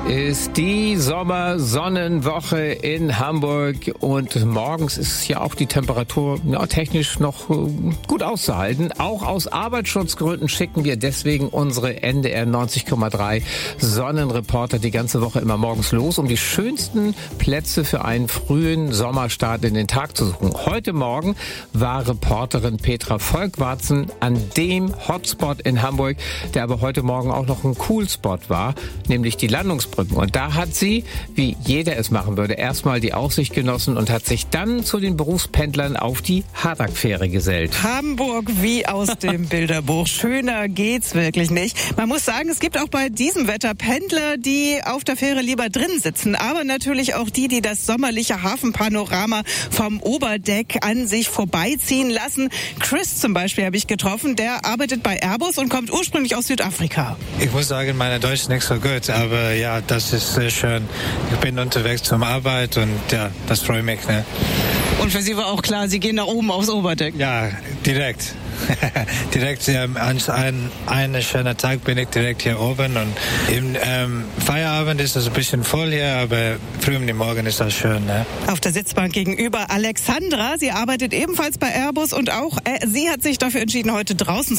ist die Sommersonnenwoche in Hamburg und morgens ist ja auch die Temperatur technisch noch gut auszuhalten. Auch aus Arbeitsschutzgründen schicken wir deswegen unsere NDR 90,3 Sonnenreporter die ganze Woche immer morgens los, um die schönsten Plätze für einen frühen Sommerstart in den Tag zu suchen. Heute Morgen war Reporterin Petra Volkwarzen an dem Hotspot in Hamburg, der aber heute Morgen auch noch ein Coolspot war, nämlich die Landungsbrücken. Und da hat sie, wie jeder es machen würde, erstmal die Aussicht genossen und hat sich dann zu den Berufspendlern auf die Hardegg-Fähre gesellt. Hamburg wie aus dem Bilderbuch. Schöner geht's wirklich nicht. Man muss sagen, es gibt auch bei diesem Wetter Pendler, die auf der Fähre lieber drin sitzen, aber natürlich auch die das sommerliche Hafenpanorama vom Oberdeck an sich vorbeiziehen lassen. Chris zum Beispiel habe ich getroffen, der arbeitet bei Airbus und kommt ursprünglich aus Südafrika. Ich muss sagen, meine Deutsch ist nicht so gut, aber ja, das ist sehr schön. Ich bin unterwegs zur Arbeit und ja, das freut mich. Ne? Und für Sie war auch klar, Sie gehen nach oben aufs Oberdeck? Ja, direkt. Direkt an einen schönen Tag bin ich direkt hier oben und im Feierabend ist es ein bisschen voll hier, aber früh um den Morgen ist das schön. Ne? Auf der Sitzbank gegenüber Alexandra, sie arbeitet ebenfalls bei Airbus und auch sie hat sich dafür entschieden, heute draußen